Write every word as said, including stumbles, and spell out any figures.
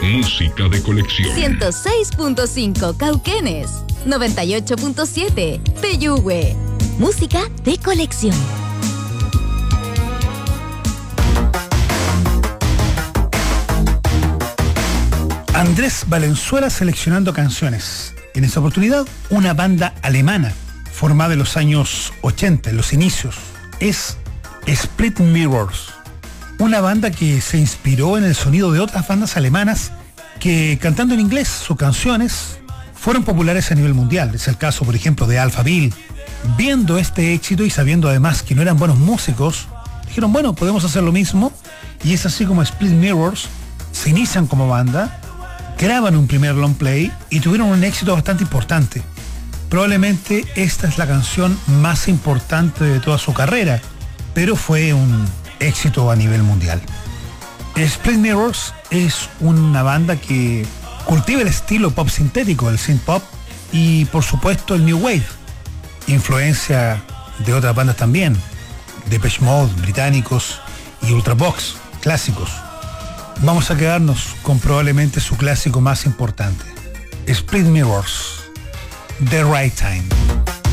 Música de colección. ciento seis punto cinco Cauquenes, noventa y ocho punto siete Peyúgue. Música de colección. Andrés Valenzuela seleccionando canciones. En esta oportunidad, una banda alemana formada en los años ochenta, en los inicios. Es Split Mirrors. Una banda que se inspiró en el sonido de otras bandas alemanas que, cantando en inglés sus canciones, fueron populares a nivel mundial. Es el caso, por ejemplo, de Alphaville. Viendo este éxito y sabiendo además que no eran buenos músicos, dijeron, bueno, podemos hacer lo mismo. Y es así como Split Mirrors se inician como banda, graban un primer long play y tuvieron un éxito bastante importante. Probablemente esta es la canción más importante de toda su carrera, pero fue un éxito a nivel mundial. Split Mirrors es una banda que cultiva el estilo pop sintético, el synth pop y por supuesto el new wave, influencia de otras bandas también, Depeche Mode, británicos y Ultravox, clásicos. Vamos a quedarnos con probablemente su clásico más importante, Split Mirrors, The Right Time.